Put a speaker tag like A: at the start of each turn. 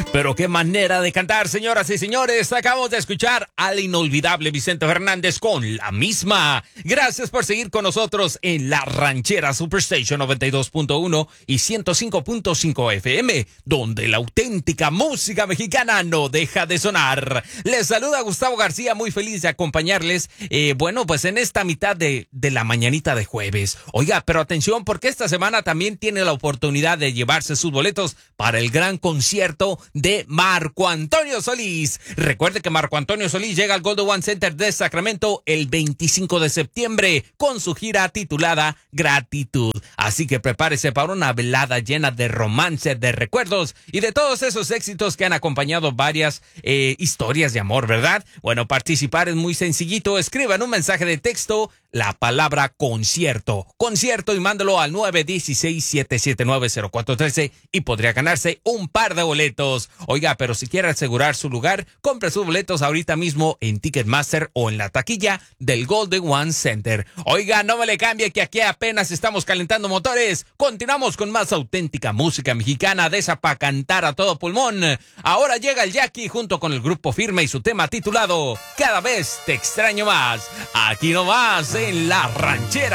A: Pero qué manera de cantar, señoras y señores. Acabamos de escuchar al inolvidable Vicente Fernández con La Misma. Gracias por seguir con nosotros en La Ranchera Superstation 92.1 y 105.5 FM, donde la auténtica música mexicana no deja de sonar. Les saluda Gustavo García, muy feliz de acompañarles, pues en esta mitad de la mañanita de jueves. Oiga, pero atención, porque esta semana también tiene la oportunidad de llevarse sus boletos para el gran concierto de Marco Antonio Solís. Recuerde que Marco Antonio Solís llega al Golden One Center de Sacramento el 25 de septiembre con su gira titulada Gratitud. Así que prepárese para una velada llena de romance, de recuerdos y de todos esos éxitos que han acompañado varias historias de amor, ¿verdad? Bueno, participar es muy sencillito. Escriban un mensaje de texto, la palabra concierto y mándalo al 916-779-0413 y podría ganarse un par de boletos. Oiga, pero si quiere asegurar su lugar, compre sus boletos ahorita mismo en Ticketmaster o en la taquilla del Golden One Center. Oiga, no me le cambie que aquí apenas estamos calentando motores. Continuamos con más auténtica música mexicana de esa para cantar a todo pulmón. Ahora llega el Jackie junto con el Grupo Firme y su tema titulado Cada vez te extraño más. Aquí nomás en La Ranchera.